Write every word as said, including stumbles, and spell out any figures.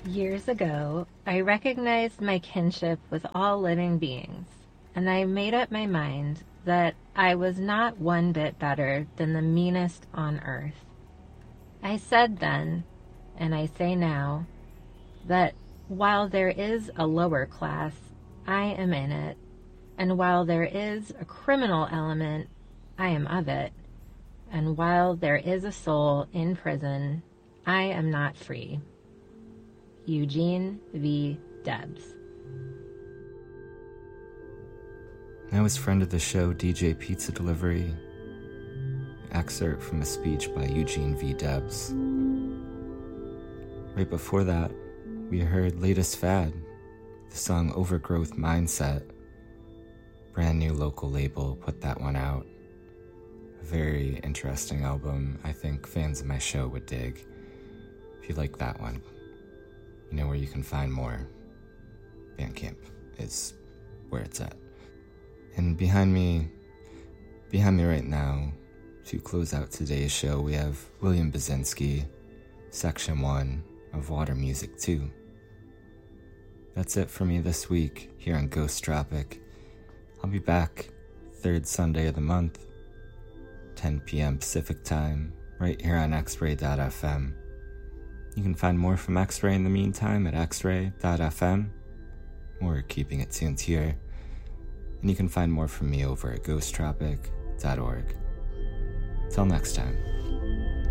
Years ago, I recognized my kinship with all living beings, and I made up my mind that I was not one bit better than the meanest on earth. I said then, and I say now, that while there is a lower class, I am in it, and while there is a criminal element, I am of it, and while there is a soul in prison, I am not free. Eugene V. Debs. That was friend of the show D J Pizza Delivery. Excerpt from a speech by Eugene V. Debs. Right before that, we heard Latest Fad, the song Overgrowth Mindset. Brand new local label put that one out. A very interesting album. I think fans of my show would dig. If you like that one, you know where you can find more. Bandcamp is where it's at. And behind me, behind me right now, to close out today's show, we have William Basinski, Section one of Water Music two. That's it for me this week here on Ghost Tropic. I'll be back third Sunday of the month, ten p.m. Pacific time, right here on x ray dot f m. You can find more from X-Ray in the meantime at x ray dot f m. We're keeping it tuned here. And you can find more from me over at ghost tropic dot org. Till next time.